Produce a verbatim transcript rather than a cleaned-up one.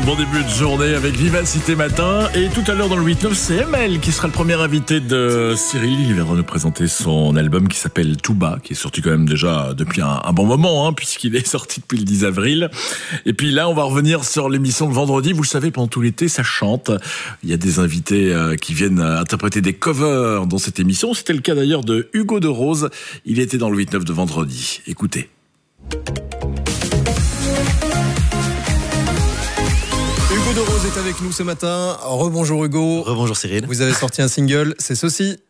Bon début de journée avec Vivacité Matin. Et tout à l'heure dans le huit neuf, c'est M L qui sera le premier invité de Cyril. Il viendra nous présenter son album qui s'appelle Tout bas, qui est sorti quand même déjà depuis un, un bon moment, hein, puisqu'il est sorti depuis le dix avril. Et puis là, on va revenir sur l'émission de vendredi. Vous le savez, pendant tout l'été, ça chante. Il y a des invités euh, qui viennent interpréter des covers dans cette émission. C'était le cas d'ailleurs de Hugo de Rose. Il était dans le huit neuf de vendredi. Écoutez. Hugo de Rose est avec nous ce matin. Rebonjour Hugo. Rebonjour Cyril. Vous avez sorti un single, c'est ceci.